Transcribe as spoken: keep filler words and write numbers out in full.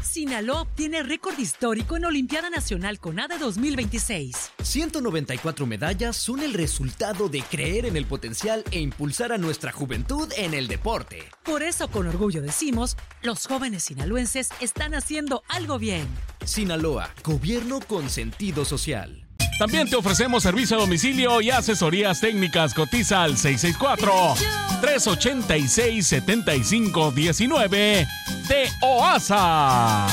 Sinaloa obtiene récord histórico en Olimpiada Nacional CONADE dos mil veintiséis. ciento noventa y cuatro medallas son el resultado de creer en el potencial e impulsar a nuestra juventud en el deporte. Por eso, con orgullo decimos, los jóvenes sinaloenses están haciendo algo bien. Sinaloa, gobierno con sentido social. También te ofrecemos servicio a domicilio y asesorías técnicas. Cotiza al seis seis cuatro, tres ocho seis, siete cinco uno nueve de OASA.